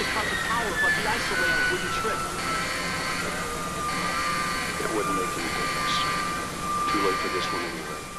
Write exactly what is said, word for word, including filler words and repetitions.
cut the power, but the isolator wouldn't trip. It wouldn't make any difference. Too late for this one anyway.